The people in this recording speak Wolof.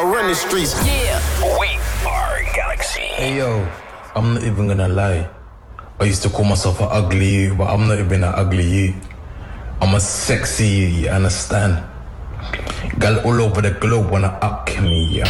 I run the streets. Yeah. We are Galaxy. Hey yo, I'm not even gonna lie. I used to call myself an ugly you, but I'm not even an ugly you. I'm a sexy you understand? Girl all over the globe wanna up me, yeah.